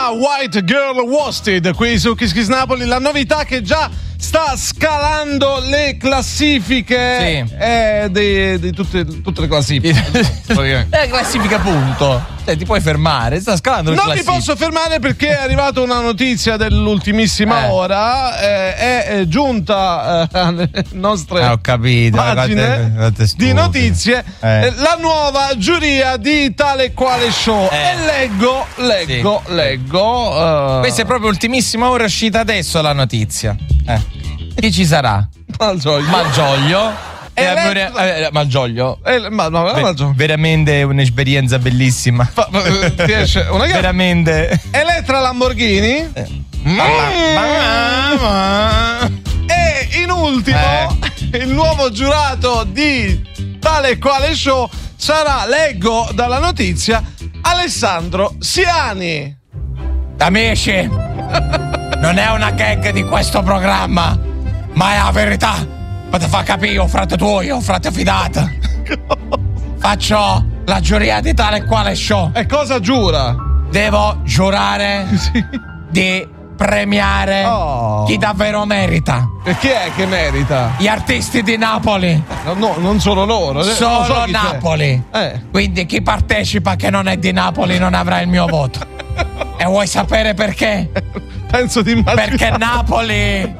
chiama White Girl Wasted qui su Kiss Kiss Napoli, la novità che già sta scalando le classifiche di tutte le classifiche. Classifica punto. Ti puoi fermare, sta scalando le classifiche. Non mi posso fermare perché è arrivata una notizia dell'ultimissima ora, è giunta alle nostre ho capito, pagine guardate di notizie la nuova giuria di Tale Quale Show e leggo questa è proprio ultimissima ora, è uscita adesso la notizia. Chi ci sarà? Malgioglio. Malgioglio. Veramente un'esperienza bellissima. Ti esce una veramente. Elettra Lamborghini. E in ultimo il nuovo giurato di Tale Quale Show sarà, leggo dalla notizia, Alessandro Siani. Amici, non è una gag di questo programma, ma è la verità. Ma ti fa capire, frate tuo, frate fidata. Faccio la giuria di Tale Quale Show. E cosa giura? Devo giurare di premiare chi davvero merita. E chi è che merita? Gli artisti di Napoli. No, non solo loro. Solo Napoli. Quindi chi partecipa che non è di Napoli non avrà il mio voto. E vuoi sapere perché? Penso di immaginare. Perché Napoli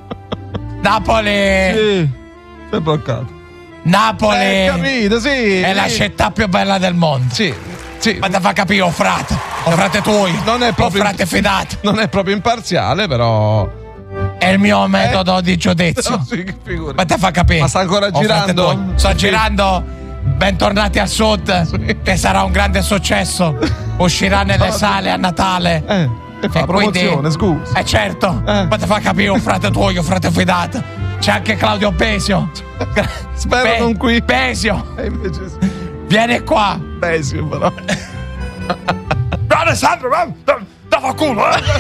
sì, sei bloccato. Napoli capito, sì, è la città più bella del mondo. Sì. Ma ti fa capire, frate tuoi, non è proprio frate fidato. Non è proprio imparziale, però è il mio metodo di giudizio. Ma ti fa capire. Ma sta ancora girando? Sto girando. Bentornati al Sud, che sarà un grande successo. Uscirà nelle sale a Natale. E fa promozione, scusa. Certo, ma ti fa capire, frate tuo, frate fidato. C'è anche Claudio Pesio. Spero non qui. Pesio. Invece sì. Vieni qua. Pesio, però. Alessandro, dava culo.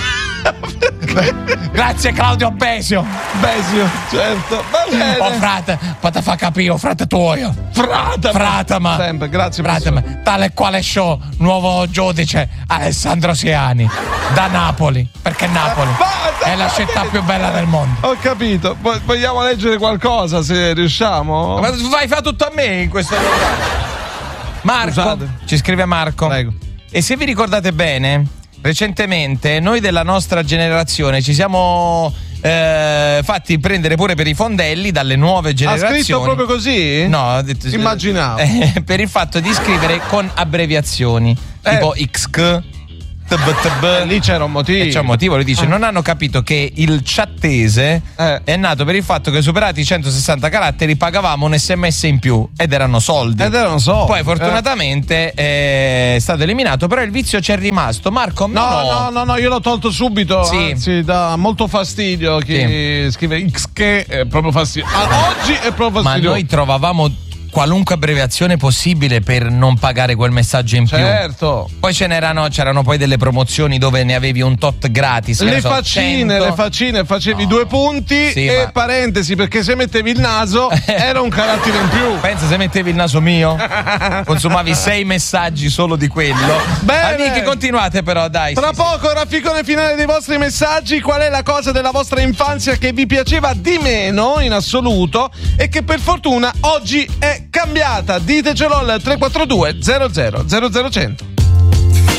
Grazie Claudio Pesio, certo. Va bene. Frate, ma ti fa capire, frate tuo. Frate, ma sempre, grazie. Tale Quale Show, nuovo giudice Alessandro Siani da Napoli, perché Napoli è la città più bella del mondo. Ho capito. Vogliamo leggere qualcosa se riusciamo? Ma fa tutto a me in questo programma. Marco, scusate. Ci scrive Marco. Prego. E se vi ricordate bene, recentemente noi della nostra generazione ci siamo fatti prendere pure per i fondelli dalle nuove generazioni. Ha scritto proprio così? No, ha detto immaginavo. Per il fatto di scrivere con abbreviazioni tipo XK, TB. Lì c'era un motivo. C'è un motivo, lui dice: non hanno capito che il chattese è nato per il fatto che superati i 160 caratteri pagavamo un SMS in più ed erano soldi. Poi fortunatamente è stato eliminato, però il vizio c'è rimasto. Marco, no, io l'ho tolto subito. Sì. Anzi, dà molto fastidio chi scrive X, che è proprio fastidio. Oggi è proprio fastidio. Ma noi trovavamo qualunque abbreviazione possibile per non pagare quel messaggio in più. Certo. Poi c'erano poi delle promozioni dove ne avevi un tot gratis. Le faccine, facevi 2 punti e parentesi, perché se mettevi il naso era un carattere in più. Pensa se mettevi il naso mio, consumavi 6 messaggi solo di quello. Bene. Amici, continuate però, dai. Tra poco rafficone finale dei vostri messaggi. Qual è la cosa della vostra infanzia che vi piaceva di meno in assoluto e che per fortuna oggi è cambiata? Ditecelo al 342 00 00 100.